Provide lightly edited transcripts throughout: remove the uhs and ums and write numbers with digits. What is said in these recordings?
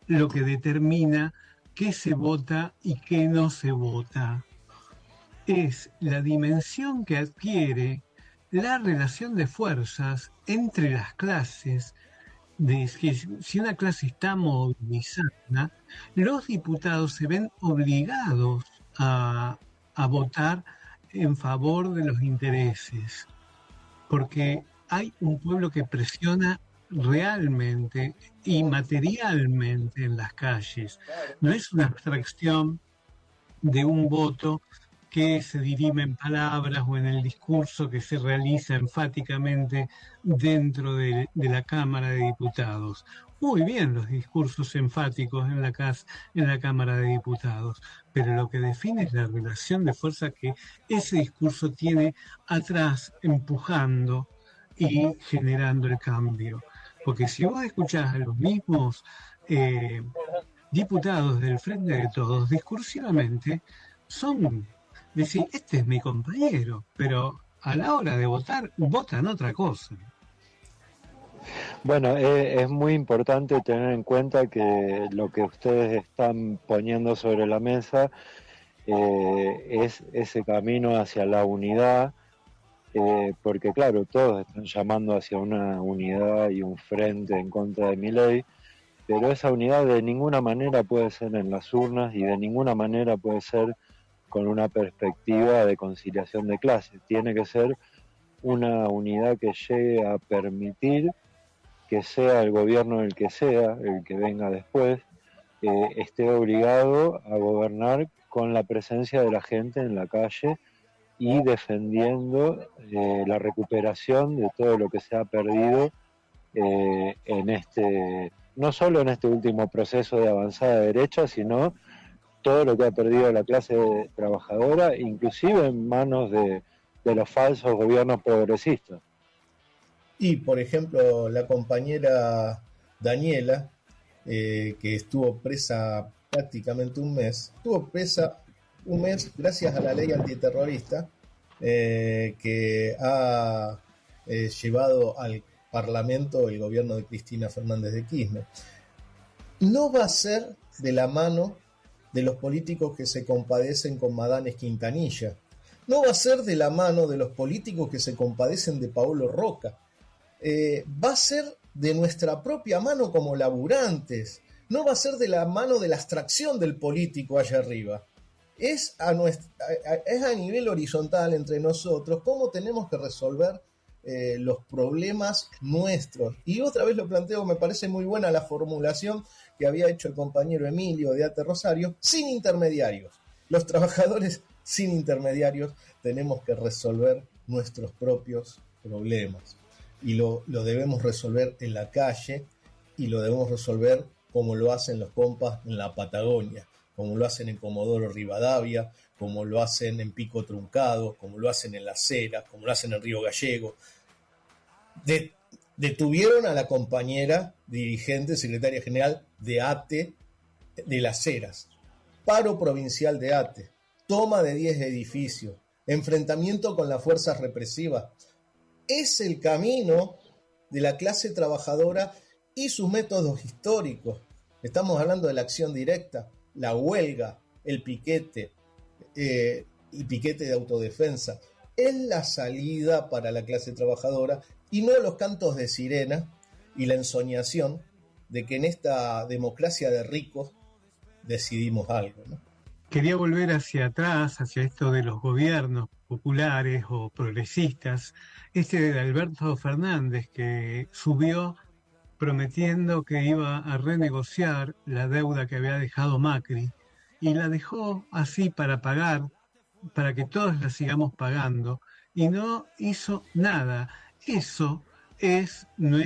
lo que determina qué se vota y qué no se vota. Es la dimensión que adquiere la relación de fuerzas entre las clases, de que si una clase está movilizada, los diputados se ven obligados a votar en favor de los intereses, porque hay un pueblo que presiona realmente y materialmente en las calles. No es una abstracción de un voto que se dirime en palabras o en el discurso que se realiza enfáticamente dentro de la Cámara de Diputados. Muy bien los discursos enfáticos en la Cámara de Diputados, pero lo que define es la relación de fuerza que ese discurso tiene atrás, empujando y generando el cambio. Porque si vos escuchás a los mismos diputados del Frente de Todos, discursivamente, son decir, este es mi compañero, pero a la hora de votar, votan otra cosa. Bueno, es muy importante tener en cuenta que lo que ustedes están poniendo sobre la mesa es ese camino hacia la unidad, porque claro, todos están llamando hacia una unidad y un frente en contra de Milei, pero esa unidad de ninguna manera puede ser en las urnas y de ninguna manera puede ser con una perspectiva de conciliación de clases. Tiene que ser una unidad que llegue a permitir que sea el gobierno el que venga después, esté obligado a gobernar con la presencia de la gente en la calle y defendiendo la recuperación de todo lo que se ha perdido en este, no solo en este último proceso de avanzada derecha, sino todo lo que ha perdido la clase trabajadora, inclusive en manos de los falsos gobiernos progresistas. Y, por ejemplo, la compañera Daniela, que estuvo presa prácticamente un mes, estuvo presa un mes gracias a la ley antiterrorista que ha llevado al Parlamento el gobierno de Cristina Fernández de Kirchner. No va a ser de la mano de los políticos que se compadecen con Madanes Quintanilla. No va a ser de la mano de los políticos que se compadecen de Paolo Roca. Va a ser de nuestra propia mano como laburantes. No va a ser de la mano de la abstracción del político allá arriba. Es a nivel horizontal entre nosotros cómo tenemos que resolver los problemas nuestros. Y otra vez lo planteo, me parece muy buena la formulación que había hecho el compañero Emilio de Ate Rosario, sin intermediarios. Los trabajadores sin intermediarios tenemos que resolver nuestros propios problemas. Y lo debemos resolver en la calle y lo debemos resolver como lo hacen los compas en la Patagonia, como lo hacen en Comodoro Rivadavia, como lo hacen en Pico Truncado, como lo hacen en Las Heras, como lo hacen en Río Gallego. Detuvieron a la compañera dirigente, secretaria general de ATE de Las Heras, paro provincial de ATE, toma de 10 edificios, enfrentamiento con las fuerzas represivas. Es el camino de la clase trabajadora y sus métodos históricos. Estamos hablando de la acción directa, la huelga, el piquete y piquete de autodefensa. Es la salida para la clase trabajadora y no los cantos de sirena y la ensoñación de que en esta democracia de ricos decidimos algo, ¿no? Quería volver hacia atrás, hacia esto de los gobiernos populares o progresistas, de Alberto Fernández, que subió prometiendo que iba a renegociar la deuda que había dejado Macri, y la dejó así para pagar, para que todos la sigamos pagando, y no hizo nada. Eso es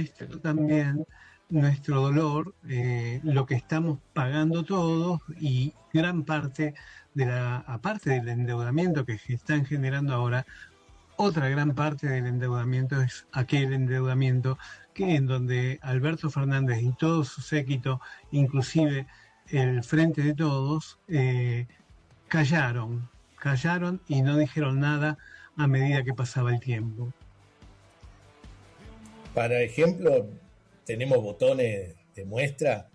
nuestro dolor, lo que estamos pagando todos, y gran parte aparte del endeudamiento que están generando ahora, otra gran parte del endeudamiento es aquel endeudamiento que en donde Alberto Fernández y todo su séquito, inclusive el Frente de Todos, callaron y no dijeron nada a medida que pasaba el tiempo. Para ejemplo, tenemos botones de muestra